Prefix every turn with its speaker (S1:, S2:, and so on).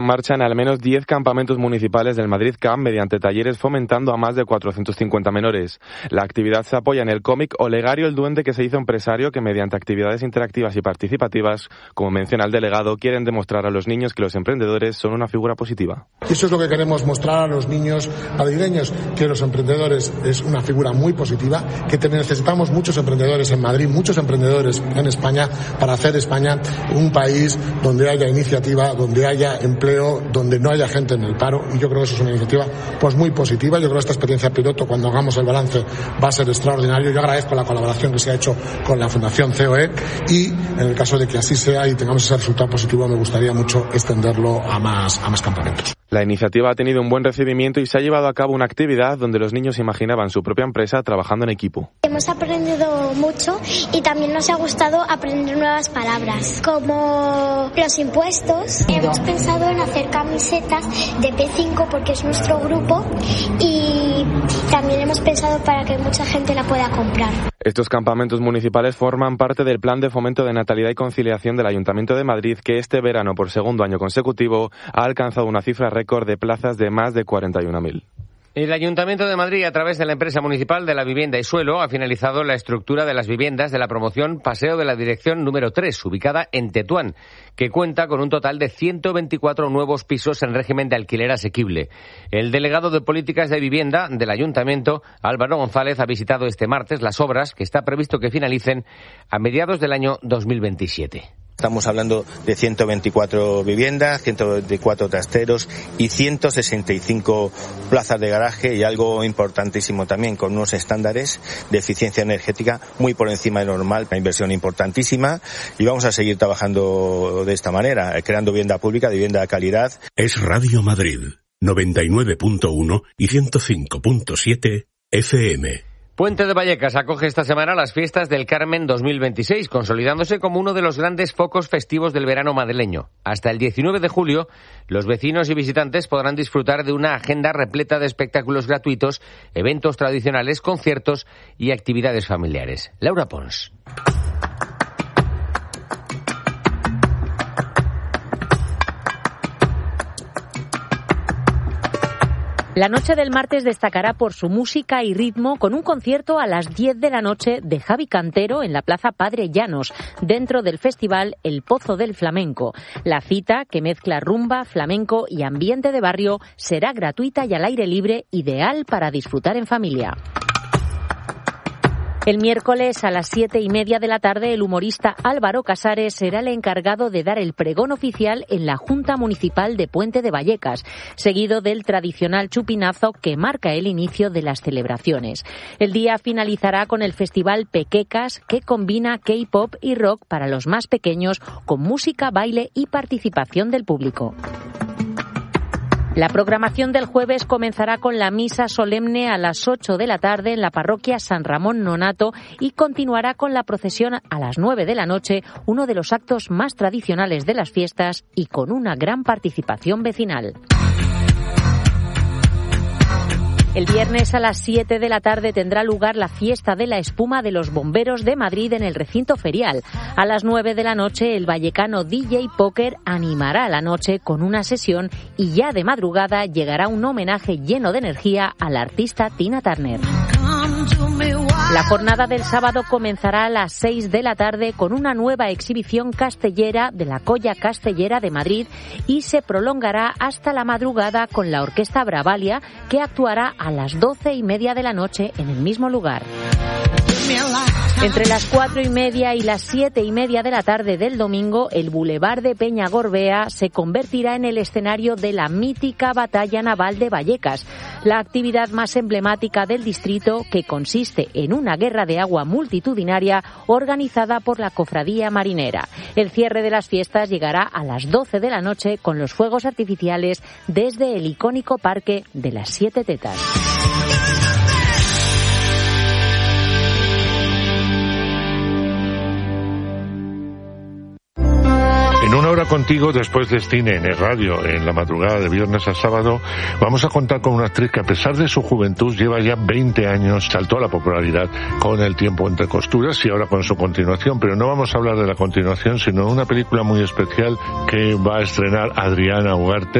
S1: Marcha en al menos 10 campamentos municipales del Madrid Camp mediante talleres fomentando a más de 450 menores. La actividad se apoya en el cómic Olegario el Duende, que se hizo empresario, que mediante actividades interactivas y participativas, como menciona el delegado, quieren demostrar a los niños que los emprendedores son una figura positiva.
S2: Eso es lo que queremos mostrar a los niños madrileños, que los emprendedores es una figura muy positiva, que necesitamos muchos emprendedores en Madrid, muchos emprendedores en España, para hacer España un país donde haya iniciativa, donde haya empleo, donde no haya gente en el paro, y yo creo que eso es una iniciativa pues muy positiva. Yo creo que esta experiencia piloto, cuando hagamos el balance, va a ser extraordinario. Yo agradezco la colaboración que se ha hecho con la Fundación COE, y en el caso de que así sea y tengamos ese resultado positivo, me gustaría mucho extenderlo a más campamentos.
S1: La iniciativa ha tenido un buen recibimiento y se ha llevado a cabo una actividad donde los niños imaginaban su propia empresa trabajando en equipo.
S3: Hemos aprendido mucho y también nos ha gustado aprender nuevas palabras, como los impuestos. Hemos pensado en hacer camisetas de P5 porque es nuestro grupo, y también hemos pensado para que mucha gente la pueda comprar.
S1: Estos campamentos municipales forman parte del Plan de Fomento de Natalidad y Conciliación del Ayuntamiento de Madrid, que este verano, por segundo año consecutivo, ha alcanzado una cifra récord de plazas de más de 41.000.
S4: El Ayuntamiento de Madrid, a través de la empresa municipal de la vivienda y suelo, ha finalizado la estructura de las viviendas de la promoción Paseo de la Dirección número 3, ubicada en Tetuán, que cuenta con un total de 124 nuevos pisos en régimen de alquiler asequible. El delegado de Políticas de Vivienda del Ayuntamiento, Álvaro González, ha visitado este martes las obras que está previsto que finalicen a mediados del año 2027.
S5: Estamos hablando de 124 viviendas, 124 trasteros y 165 plazas de garaje, y algo importantísimo también, con unos estándares de eficiencia energética muy por encima de normal, una inversión importantísima, y vamos a seguir trabajando de esta manera, creando vivienda pública, de vivienda de calidad.
S6: Es Radio Madrid, 99.1 y 105.7 FM.
S4: Puente de Vallecas acoge esta semana las fiestas del Carmen 2026, consolidándose como uno de los grandes focos festivos del verano madrileño. Hasta el 19 de julio, los vecinos y visitantes podrán disfrutar de una agenda repleta de espectáculos gratuitos, eventos tradicionales, conciertos y actividades familiares. Laura Pons.
S7: La noche del martes destacará por su música y ritmo, con un concierto a las 10 de la noche de Javi Cantero en la Plaza Padre Llanos, dentro del festival El Pozo del Flamenco. La cita, que mezcla rumba, flamenco y ambiente de barrio, será gratuita y al aire libre, ideal para disfrutar en familia. El miércoles a las 7:30 de la tarde, el humorista Álvaro Casares será el encargado de dar el pregón oficial en la Junta Municipal de Puente de Vallecas, seguido del tradicional chupinazo que marca el inicio de las celebraciones. El día finalizará con el festival Pequecas, que combina K-pop y rock para los más pequeños, con música, baile y participación del público. La programación del jueves comenzará con la misa solemne a las 8 de la tarde en la parroquia San Ramón Nonato, y continuará con la procesión a las 9 de la noche, uno de los actos más tradicionales de las fiestas y con una gran participación vecinal. El viernes a las 7 de la tarde tendrá lugar la fiesta de la espuma de los bomberos de Madrid en el recinto ferial. A las 9 de la noche el vallecano DJ Póker animará la noche con una sesión, y ya de madrugada llegará un homenaje lleno de energía a la artista Tina Turner. La jornada del sábado comenzará a las 6 de la tarde con una nueva exhibición castellera de la Colla Castellera de Madrid, y se prolongará hasta la madrugada con la Orquesta Bravalia, que actuará a las 12:30 de la noche en el mismo lugar. Entre las 4:30 y las 7:30 de la tarde del domingo, el Boulevard de Peña Gorbea se convertirá en el escenario de la mítica Batalla Naval de Vallecas, la actividad más emblemática del distrito, que consiste en una guerra de agua multitudinaria organizada por la Cofradía Marinera. El cierre de las fiestas llegará a las 12 de la noche con los fuegos artificiales desde el icónico Parque de las Siete Tetas.
S6: En
S8: En Una Hora Contigo, después de Cine en el Radio, en la madrugada de viernes a sábado, vamos a contar con una actriz que, a pesar de su juventud, lleva ya 20 años, saltó a la popularidad con El tiempo entre costuras y ahora con su continuación. Pero no vamos a hablar de la continuación, sino de una película muy especial que va a estrenar Adriana Ugarte.